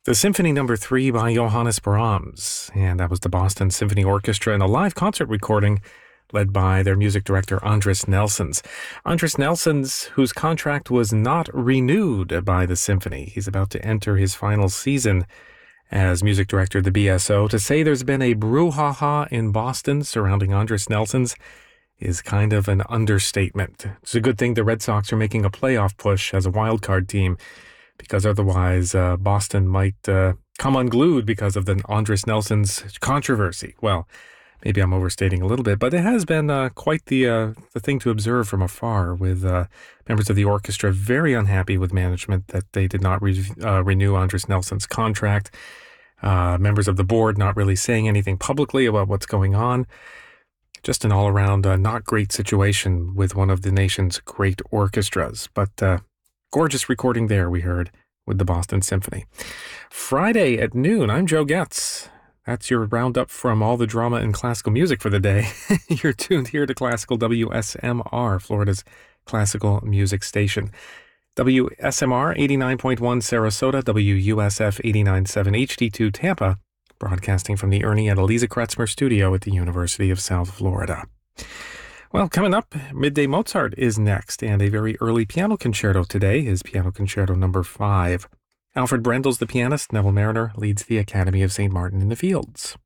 The Symphony Number 3 by Johannes Brahms, and that was the Boston Symphony Orchestra in a live concert recording led by their music director Andris Nelsons. Andris Nelsons, whose contract was not renewed by the symphony. He's about to enter his final season as music director of the BSO. To say there's been a brouhaha in Boston surrounding Andris Nelsons is kind of an understatement. It's a good thing the Red Sox are making a playoff push as a wildcard team, because otherwise Boston might come unglued because of the Andris Nelsons controversy. Well, maybe I'm overstating a little bit, but it has been quite the thing to observe from afar, with members of the orchestra very unhappy with management that they did not renew Andris Nelsons' contract. Members of the board not really saying anything publicly about what's going on. Just an all-around not great situation with one of the nation's great orchestras. But gorgeous recording there, we heard, with the Boston Symphony. Friday at noon, I'm Joe Getz. That's your roundup from all the drama in classical music for the day. You're tuned here to Classical WSMR, Florida's classical music station. WSMR 89.1 Sarasota, WUSF 89.7 HD2 Tampa, broadcasting from the Ernie and Eliza Kretzmer studio at the University of South Florida. Well, coming up, Midday Mozart is next, and a very early piano concerto today is Piano Concerto number 5. Alfred Brendel's the pianist. Neville Mariner leads the Academy of St. Martin in the Fields.